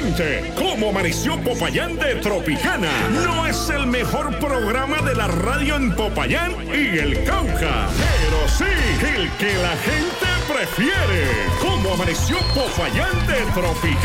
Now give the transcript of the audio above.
gente, ¿cómo amaneció Popayán de Tropicana? No es el mejor programa de la radio en Popayán y el Cauca, pero sí el que la gente prefiere. ¿Cómo amaneció Popayán de Tropicana?